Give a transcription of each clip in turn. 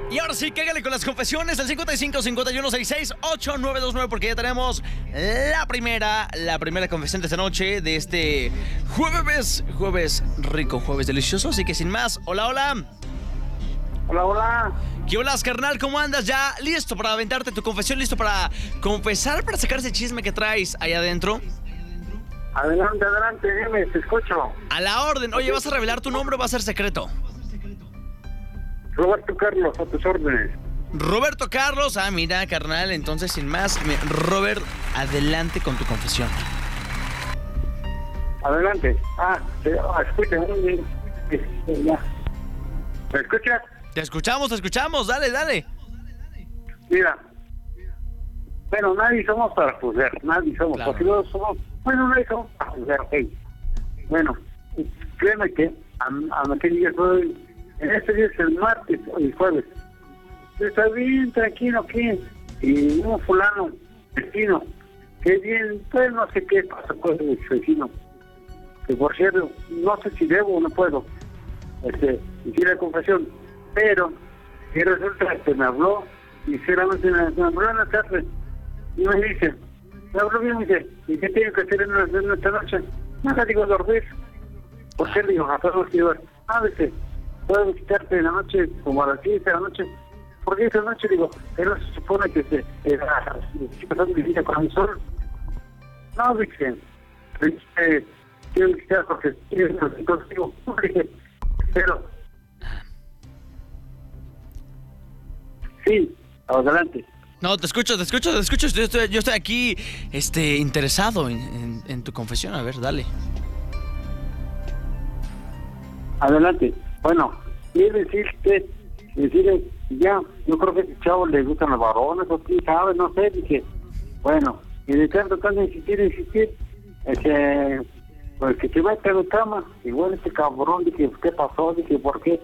Y ahora sí, cágale con las confesiones al 55 51 66 8929 porque ya tenemos la primera confesión de esta noche, de este jueves rico, jueves delicioso. Así que sin más, hola. Hola. ¿Qué holas, carnal? ¿Cómo andas? ¿Ya listo para aventarte tu confesión? ¿Listo para confesar, para sacar ese chisme que traes ahí adentro? Adelante, dime, te escucho. A la orden. Oye, ¿vas a revelar tu nombre o va a ser secreto? Roberto Carlos, a tus órdenes. Roberto Carlos. Ah, mira, carnal, entonces sin más, Robert, adelante con tu confesión. Adelante. Escucha, ya. ¿Me escuchas? Te escuchamos, dale. Mira, bueno, nadie somos para juzgar, nadie somos, claro. Porque todos somos, nadie somos para juzgar, hey. Bueno, créeme que a aquel día soy, en este día es el martes o el jueves. Está bien, tranquilo, aquí, y un fulano, vecino, que bien, pues no sé qué pasa con el vecino, que por cierto, no sé si debo o no puedo, hice la confesión, pero y resulta que me habló, sinceramente me habló en la tarde, y me dice, me habló bien, me dice, ¿y qué tengo que hacer en esta noche? Nada, digo, dormir. ¿Por qué? Digo, a todos digo, dice, puedo visitarte en la noche, como a las 10 de la noche. ¿Por qué esa noche? Digo, pero se supone que se pasando visita con el sol. No, dice, quiero visitar porque entonces digo, dije, pero sí, adelante. No, te escucho. Yo estoy aquí, interesado en tu confesión. A ver, dale. Adelante. Bueno, quiero decirle, ya, yo creo que a ese chavo le gustan los varones, o quién sabe, no sé, dije, bueno, y de tanto insistir, pues que se meta en la cama, igual ese cabrón, dije, ¿qué pasó? Dije, ¿por qué?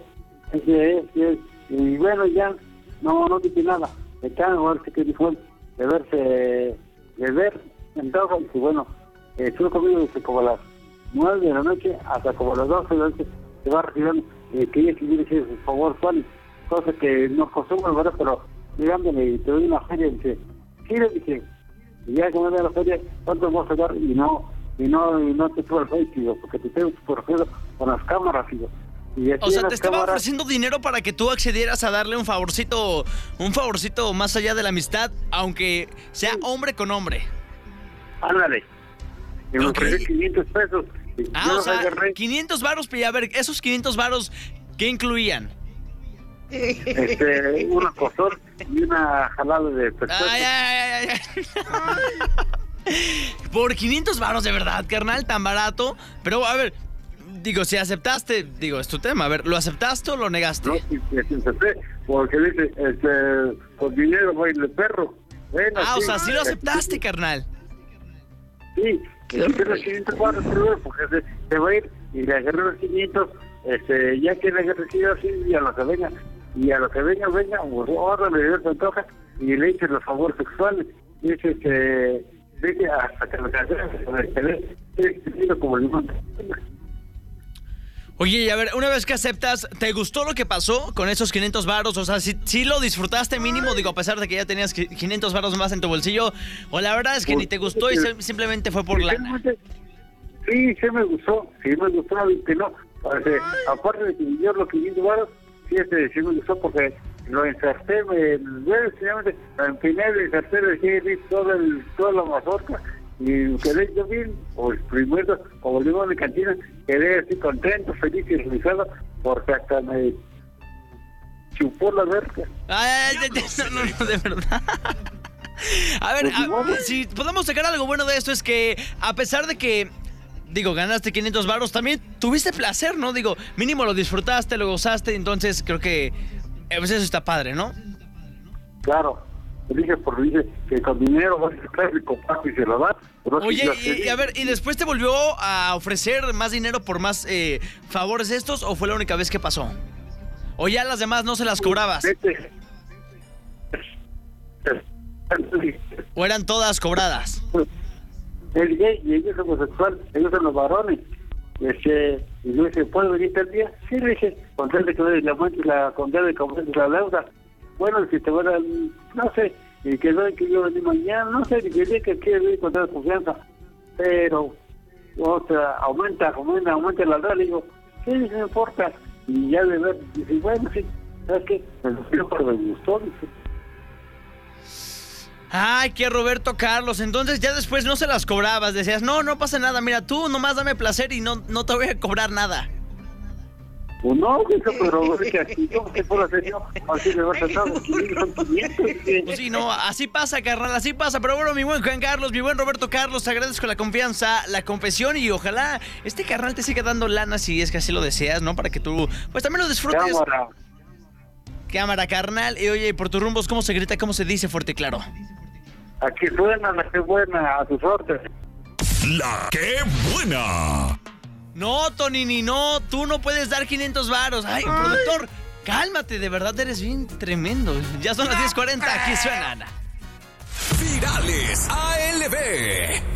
Y bueno, ya, no dije nada. Me cago, a ver qué dijo él, de ver, entonces, y bueno, estuve conmigo desde como a las 9 de la noche hasta como a las 12 de la noche, se va retirando, que ella quería decir, por favor, Juan, cosa que no consumo, ¿verdad? Pero mirándole, y te doy una feria, dice, sí, le dije, y ya que me da la feria, ¿cuánto vamos a dar? Y no te tuve el Facebook, digo, porque te tengo por ejemplo con las cámaras, digo. O sea, te estaba ofreciendo dinero para que tú accedieras a darle un favorcito más allá de la amistad, aunque sea hombre con hombre. Ándale. Y me ofrecí 500 pesos. O sea, 500 varos, pero a ver, esos 500 varos, ¿qué incluían? Un acosor y una jalada de pescuezo. Ay. Por 500 varos, de verdad, carnal, tan barato. Pero, a ver, digo, si aceptaste, digo, es tu tema. A ver, ¿lo aceptaste o lo negaste? No, sí, acepté, porque dice, con dinero baile el perro. Bueno, o sea, sí lo aceptaste, carnal. Sí, le agarré los 500 baros primero, porque se va a ir, y le agarré los 500, ya que le agarré así, y a lo que venga, pues ahora le dio antoja, y le hice los favores sexuales. Dice, hasta que lo que hace, como limón. Oye, y a ver, una vez que aceptas, ¿te gustó lo que pasó con esos 500 varos? O sea, ¿sí lo disfrutaste mínimo? Digo, a pesar de que ya tenías 500 varos más en tu bolsillo. ¿O la verdad es que ni te gustó y simplemente fue por lana? Sí me gustó, que no. Aparte de que yo los 500 varos, sí me gustó porque lo ensarté, lo empiné, lo ensarté, dejé toda la mazorca. Y quedé yo bien, o primero, como digo en la cantina, quedé así contento, feliz y realizado, porque hasta me chupó la verga. No, de verdad. A ver, si podemos sacar algo bueno de esto es que, a pesar de que, digo, ganaste 500 varos, también tuviste placer, ¿no? Digo, mínimo lo disfrutaste, lo gozaste, entonces creo que pues eso está padre, ¿no? Claro. Dije que con dinero vas a sacar el compacto y se lo da. Oye, y a ver, ¿y después te volvió a ofrecer más dinero por más favores estos o fue la única vez que pasó? ¿O ya las demás no se las cobrabas? ¿O eran todas cobradas? El gay y ellos homosexual, ellos son los varones. Y yo dije, ¿puedo venir el día? Sí, le dije, con tal de que la deuda. bueno, si te van a, no sé, y que no, que yo venir mañana, no sé, que día que quiere venir con toda confianza, pero otra, aumenta la edad, le digo, ¿qué me importa? Y ya de ver, dice, bueno, sí, ¿sabes qué? Me lo pido porque me gustó, dice. Ay, qué Roberto Carlos, entonces ya después no se las cobrabas, decías, no pasa nada, mira, tú nomás dame placer y no te voy a cobrar nada. Pues no, eso, pero es que aquí, ¿cómo te puedo hacer yo? Así me vas a estar, son 500. Pues sí, no, así pasa, carnal, así pasa. Pero bueno, mi buen Juan Carlos, mi buen Roberto Carlos, te agradezco la confianza, la confesión y ojalá este carnal te siga dando lana si es que así lo deseas, ¿no? Para que tú, pues también lo disfrutes. Cámara, carnal. Y oye, por tus rumbos, ¿cómo se grita, cómo se dice fuerte y claro? Aquí suena la que buena, a tus órdenes. La que buena. No, Tonini, no, tú no puedes dar 500 varos. Ay, productor, cálmate, de verdad eres bien tremendo. Ya son las 10:40, aquí suenan. Virales ALB.